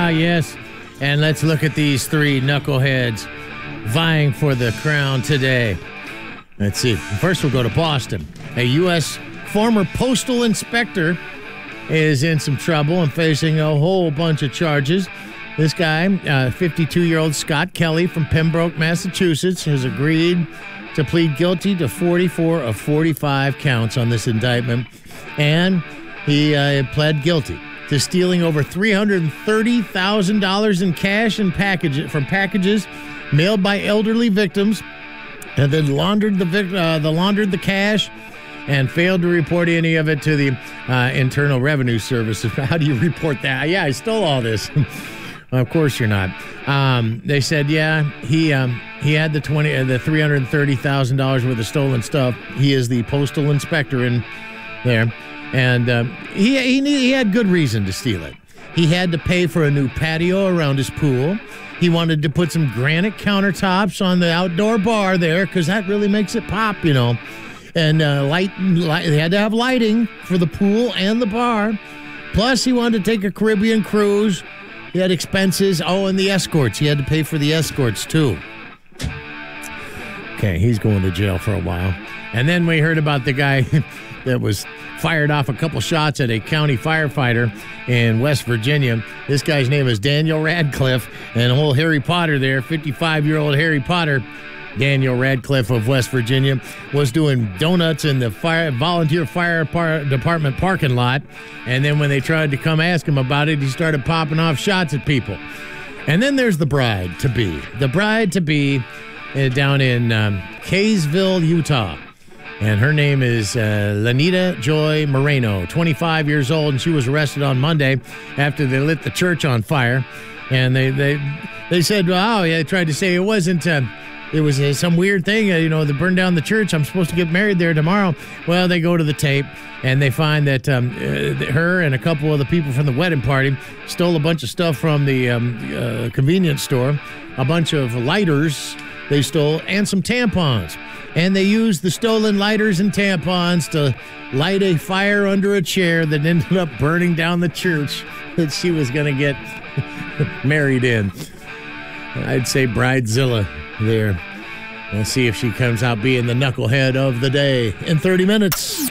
yes. And let's look at these three knuckleheads vying for the crown today. Let's see. First, we'll go to Boston. A U.S. former postal inspector is in some trouble and facing a whole bunch of charges. This guy, 52-year-old Scott Kelly from Pembroke, Massachusetts, has agreed to plead guilty to 44 of 45 counts on this indictment. And he pled guilty to stealing over $330,000 in cash and packages mailed by elderly victims, and then laundered the cash and failed to report any of it to the Internal Revenue Service. How do you report that? Yeah, I stole all this. Of course you're not. They said, yeah, he had the $330,000 worth of stolen stuff. He is the postal inspector in there, and he had good reason to steal it. He had to pay for a new patio around his pool. He wanted to put some granite countertops on the outdoor bar there because that really makes it pop, you know. And light, they had to have lighting for the pool and the bar. Plus, he wanted to take a Caribbean cruise. He had expenses. Oh, and the escorts. He had to pay for the escorts, too. Okay, he's going to jail for a while. And then we heard about the guy that was fired off a couple shots at a county firefighter in West Virginia. This guy's name is Daniel Radcliffe, and old Harry Potter there, 55-year-old Harry Potter, Daniel Radcliffe of West Virginia, was doing donuts in the volunteer fire department parking lot, and then when they tried to come ask him about it, he started popping off shots at people. And then there's the bride-to-be. The bride-to-be down in Kaysville, Utah. And her name is Lanita Joy Moreno, 25 years old, and she was arrested on Monday after they lit the church on fire. And they said, "Oh, yeah," they tried to say it wasn't. It was some weird thing, they burned down the church. I'm supposed to get married there tomorrow. Well, they go to the tape, and they find that her and a couple of the people from the wedding party stole a bunch of stuff from the convenience store, a bunch of lighters they stole, and some tampons. And they used the stolen lighters and tampons to light a fire under a chair that ended up burning down the church that she was going to get married in. I'd say Bridezilla there. We'll see if she comes out being the knucklehead of the day in 30 minutes.